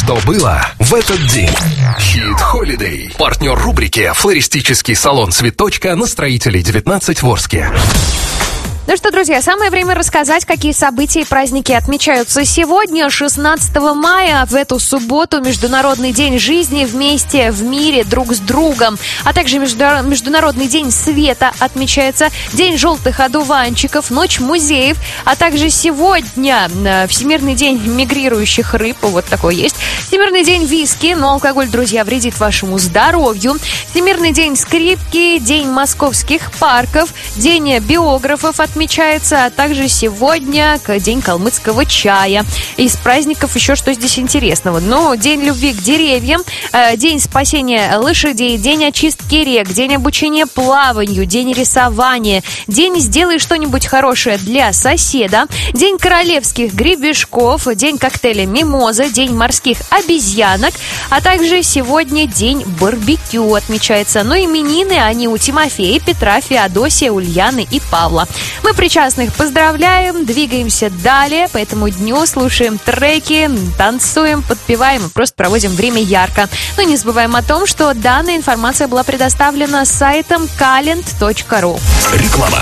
что было в этот день. Hit Holiday. Партнер рубрики «Флористический салон Цветочка» на Строителей 19 в Орске. Ну что, друзья, самое время рассказать, какие события и праздники отмечаются сегодня, 16 мая, в эту субботу, Международный день жизни вместе в мире друг с другом, а также Международный день света отмечается, День желтых одуванчиков, Ночь музеев, а также сегодня Всемирный день мигрирующих рыб, вот такой есть, Всемирный день виски, но алкоголь, друзья, вредит вашему здоровью, Всемирный день скрипки, День московских парков, День биографов отмечается, а также сегодня День калмыцкого чая. Из праздников еще что здесь интересного? Ну, День любви к деревьям, День спасения лошадей, День очистки рек, День обучения плаванию, День рисования, День «Сделай что-нибудь хорошее для соседа», День королевских гребешков, День коктейля «Мимоза», День морских обезьянок, а также сегодня День барбекю отмечается. Но именины они у Тимофея, Петра, Феодосия, Ульяны и Павла. Мы причастных поздравляем, двигаемся далее по этому дню, слушаем треки, танцуем, подпеваем и просто проводим время ярко. Но не забываем о том, что данная информация была предоставлена сайтом calend.ru. Реклама.